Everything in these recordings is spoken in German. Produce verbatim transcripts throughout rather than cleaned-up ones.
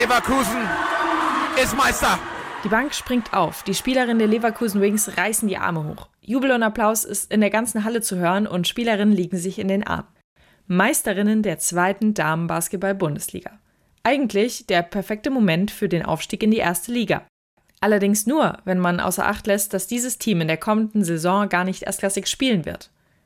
Leverkusen ist Meister. Die Bank springt auf, die Spielerinnen der Leverkusen Wings reißen die Arme hoch. Jubel und Applaus ist in der ganzen Halle zu hören und Spielerinnen liegen sich in den Armen. Meisterinnen der zweiten Damenbasketball-Bundesliga. Eigentlich der perfekte Moment für den Aufstieg in die erste Liga. Allerdings nur, wenn man außer Acht lässt, dass dieses Team in der kommenden Saison gar nicht erstklassig spielen wird.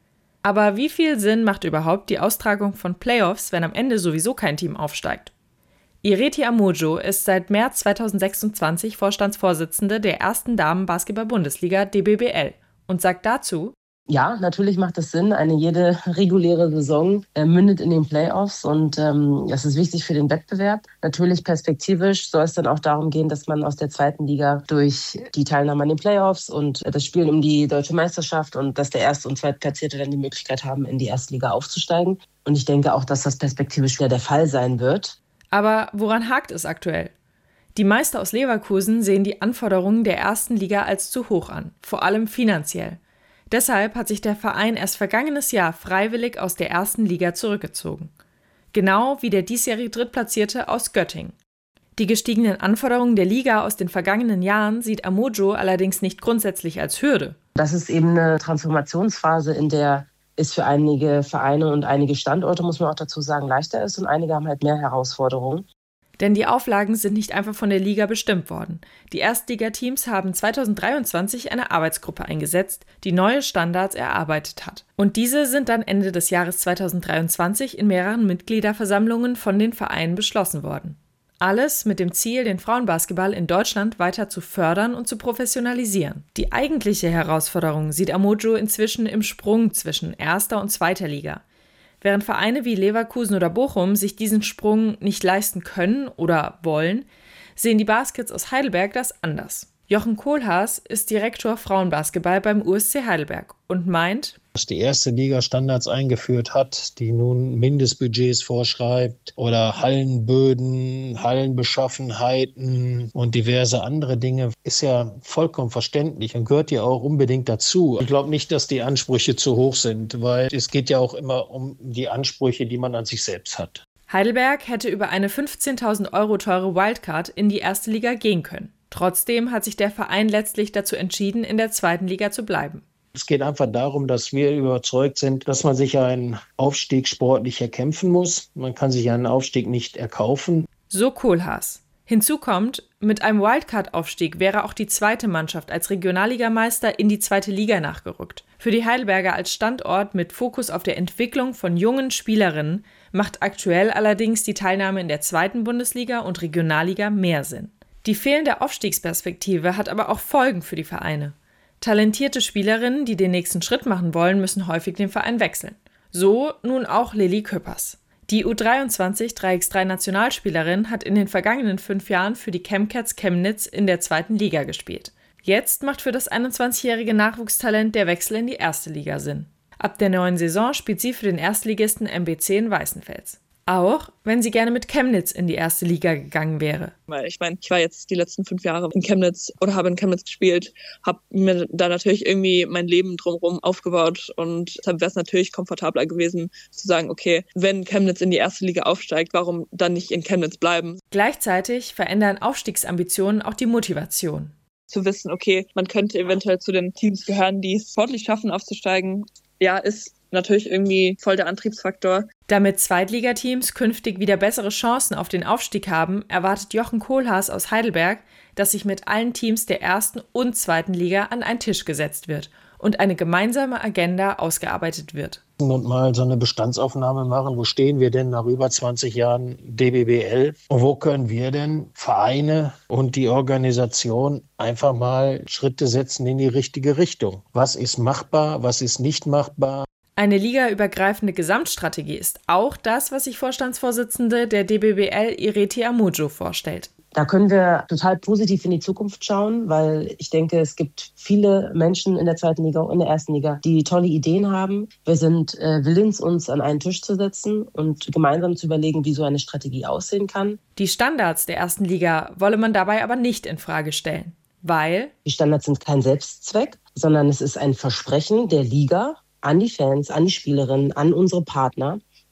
Aber wie viel Sinn macht überhaupt die Austragung von Playoffs, wenn am Ende sowieso kein Team aufsteigt? Ireti Amojo ist seit März zweitausendsechsundzwanzig Vorstandsvorsitzende der ersten Damen-Basketball-Bundesliga D B B L und sagt dazu: Ja, natürlich macht es Sinn. Eine jede reguläre Saison äh, mündet in den Playoffs und ähm, das ist wichtig für den Wettbewerb. Natürlich perspektivisch soll es dann auch darum gehen, dass man aus der zweiten Liga durch die Teilnahme an den Playoffs und äh, das Spielen um die deutsche Meisterschaft und dass der Erst- und Zweitplatzierte dann die Möglichkeit haben, in die erste Liga aufzusteigen. Und ich denke auch, dass das perspektivisch wieder der Fall sein wird. Aber woran hakt es aktuell? Die Meister aus Leverkusen sehen die Anforderungen der ersten Liga als zu hoch an, vor allem finanziell. Deshalb hat sich der Verein erst vergangenes Jahr freiwillig aus der ersten Liga zurückgezogen. Genau wie der diesjährige Drittplatzierte aus Göttingen. Die gestiegenen Anforderungen der Liga aus den vergangenen Jahren sieht Amojo allerdings nicht grundsätzlich als Hürde. Das ist eben eine Transformationsphase, in der es für einige Vereine und einige Standorte, muss man auch dazu sagen, leichter ist und einige haben halt mehr Herausforderungen. Denn die Auflagen sind nicht einfach von der Liga bestimmt worden. Die Erstligateams haben zweitausenddreiundzwanzig eine Arbeitsgruppe eingesetzt, die neue Standards erarbeitet hat. Und diese sind dann Ende des Jahres zweitausenddreiundzwanzig in mehreren Mitgliederversammlungen von den Vereinen beschlossen worden. Alles mit dem Ziel, den Frauenbasketball in Deutschland weiter zu fördern und zu professionalisieren. Die eigentliche Herausforderung sieht Amojo inzwischen im Sprung zwischen erster und zweiter Liga. Während Vereine wie Leverkusen oder Bochum sich diesen Sprung nicht leisten können oder wollen, sehen die Baskets aus Heidelberg das anders. Jochen Kohlhaas ist Direktor Frauenbasketball beim U S C Heidelberg und meint, dass die erste Liga Standards eingeführt hat, die nun Mindestbudgets vorschreibt oder Hallenböden, Hallenbeschaffenheiten und diverse andere Dinge, ist ja vollkommen verständlich und gehört ja auch unbedingt dazu. Ich glaube nicht, dass die Ansprüche zu hoch sind, weil es geht ja auch immer um die Ansprüche, die man an sich selbst hat. Heidelberg hätte über eine fünfzehntausend Euro teure Wildcard in die erste Liga gehen können. Trotzdem hat sich der Verein letztlich dazu entschieden, in der zweiten Liga zu bleiben. Es geht einfach darum, dass wir überzeugt sind, dass man sich einen Aufstieg sportlich erkämpfen muss. Man kann sich einen Aufstieg nicht erkaufen. So Kohlhaas. Hinzu kommt, mit einem Wildcard-Aufstieg wäre auch die zweite Mannschaft als Regionalligameister in die zweite Liga nachgerückt. Für die Heidelberger als Standort mit Fokus auf der Entwicklung von jungen Spielerinnen macht aktuell allerdings die Teilnahme in der zweiten Bundesliga und Regionalliga mehr Sinn. Die fehlende Aufstiegsperspektive hat aber auch Folgen für die Vereine. Talentierte Spielerinnen, die den nächsten Schritt machen wollen, müssen häufig den Verein wechseln. So nun auch Lilly Küppers. Die U dreiundzwanzig drei gegen drei Nationalspielerin hat in den vergangenen fünf Jahren für die Chemcats Chemnitz in der zweiten Liga gespielt. Jetzt macht für das einundzwanzigjährige Nachwuchstalent der Wechsel in die erste Liga Sinn. Ab der neuen Saison spielt sie für den Erstligisten M B C in Weißenfels. Auch wenn sie gerne mit Chemnitz in die erste Liga gegangen wäre. Ich meine, ich war jetzt die letzten fünf Jahre in Chemnitz oder habe in Chemnitz gespielt, habe mir da natürlich irgendwie mein Leben drumherum aufgebaut und deshalb wäre es natürlich komfortabler gewesen zu sagen, okay, wenn Chemnitz in die erste Liga aufsteigt, warum dann nicht in Chemnitz bleiben? Gleichzeitig verändern Aufstiegsambitionen auch die Motivation. Zu wissen, okay, man könnte eventuell zu den Teams gehören, die es sportlich schaffen, aufzusteigen, ja, ist natürlich irgendwie voll der Antriebsfaktor. Damit Zweitligateams künftig wieder bessere Chancen auf den Aufstieg haben, erwartet Jochen Kohlhaas aus Heidelberg, dass sich mit allen Teams der ersten und zweiten Liga an einen Tisch gesetzt wird und eine gemeinsame Agenda ausgearbeitet wird. Und mal so eine Bestandsaufnahme machen, wo stehen wir denn nach über zwanzig Jahren D B B L und wo können wir denn Vereine und die Organisation einfach mal Schritte setzen in die richtige Richtung. Was ist machbar, was ist nicht machbar? Eine ligaübergreifende Gesamtstrategie ist auch das, was sich Vorstandsvorsitzende der D B B L Ireti Amojo vorstellt. Da können wir total positiv in die Zukunft schauen, weil ich denke, es gibt viele Menschen in der zweiten Liga und in der ersten Liga, die tolle Ideen haben. Wir sind äh, willens, uns an einen Tisch zu setzen und gemeinsam zu überlegen, wie so eine Strategie aussehen kann. Die Standards der ersten Liga wolle man dabei aber nicht in Frage stellen, weil die Standards sind kein Selbstzweck, sondern es ist ein Versprechen der Liga an die Fans, an die Spielerinnen, an unsere Partner,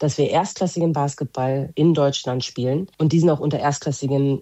dass wir erstklassigen Basketball in Deutschland spielen und diesen auch unter erstklassigen